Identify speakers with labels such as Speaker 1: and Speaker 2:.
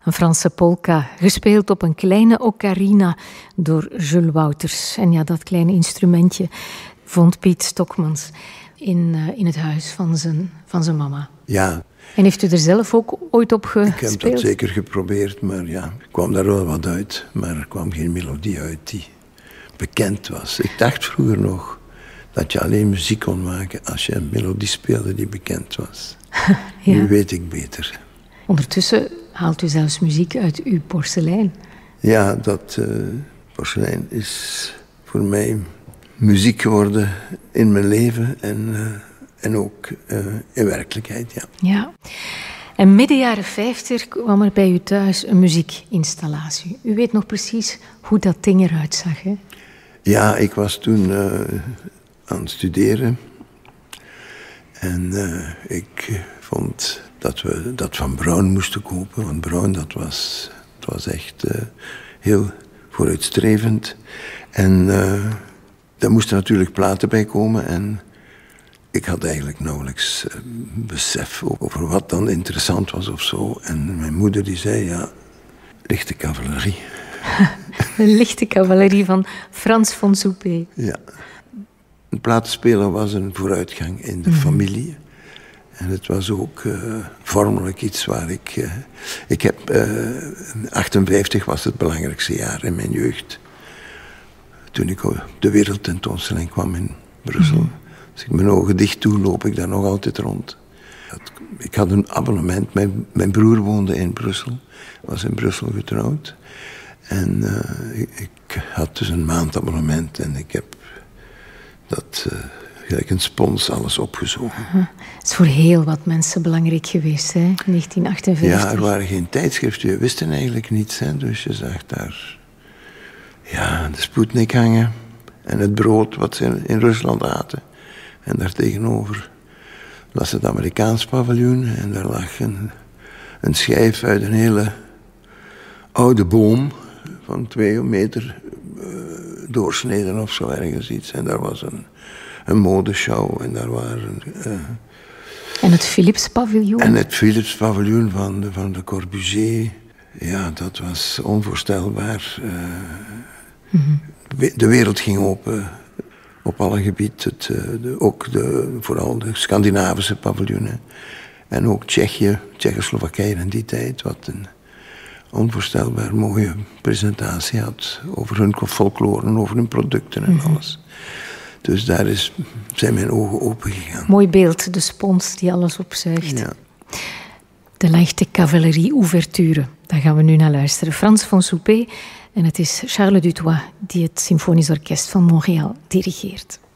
Speaker 1: Een Franse polka, gespeeld op een kleine ocarina door Jules Wouters. En ja, dat kleine instrumentje vond Piet Stokmans in het huis van zijn mama.
Speaker 2: Ja.
Speaker 1: En heeft u er zelf ook ooit op gespeeld?
Speaker 2: Ik heb dat zeker geprobeerd, maar ja, kwam daar wel wat uit. Maar er kwam geen melodie uit die bekend was. Ik dacht vroeger nog dat je alleen muziek kon maken als je een melodie speelde die bekend was. Ja. Nu weet ik beter.
Speaker 1: Ondertussen haalt u zelfs muziek uit uw porselein.
Speaker 2: Ja, dat porselein is voor mij muziek geworden in mijn leven en ook in werkelijkheid, ja.
Speaker 1: Ja. En midden jaren 50 kwam er bij u thuis een muziekinstallatie. U weet nog precies hoe dat ding eruit zag, hè?
Speaker 2: Ja, ik was toen aan het studeren. En ik vond dat we dat van Brown moesten kopen. Want Brown, dat was echt heel vooruitstrevend. En daar moesten natuurlijk platen bij komen. En ik had eigenlijk nauwelijks besef over wat dan interessant was of zo. En mijn moeder die zei, ja, lichte cavalerie.
Speaker 1: De lichte cavalerie van Frans von Suppé.
Speaker 2: Ja. Een platenspeler was een vooruitgang in de familie. En het was ook vormelijk iets waar ik heb 58 was het belangrijkste jaar in mijn jeugd. Toen ik op de wereldtentoonstelling kwam in Brussel. Als ik mijn ogen dicht doe, loop ik daar nog altijd rond. Ik had een abonnement. Mijn broer woonde in Brussel. Was in Brussel getrouwd. En ik had dus een maandabonnement. En ik heb dat gelijk een spons alles opgezogen.
Speaker 1: Het is voor heel wat mensen belangrijk geweest, hè? 1958.
Speaker 2: Ja, er waren geen tijdschriften. We wisten eigenlijk niets. Hè? Dus je zag daar de Sputnik hangen. En het brood wat ze in Rusland aten. En daartegenover lag het Amerikaans paviljoen. En daar lag een schijf uit een hele oude boom van 2 meter doorsneden of zo ergens iets. En daar was een modeshow en daar waren...
Speaker 1: En het Philips paviljoen?
Speaker 2: En het Philips paviljoen van de Corbusier. Ja, dat was onvoorstelbaar. De wereld ging open op alle gebieden. Vooral de Scandinavische paviljoenen. En ook Tsjechoslowakije in die tijd, wat een onvoorstelbaar mooie presentatie had over hun folklore en over hun producten en alles. Dus daar zijn mijn ogen open gegaan.
Speaker 1: Mooi beeld, de spons die alles opzuigt.
Speaker 2: Ja.
Speaker 1: De lichte cavalerie-ouverture, daar gaan we nu naar luisteren. Frans von Suppé en het is Charles Dutoit die het Symfonisch Orkest van Montréal dirigeert.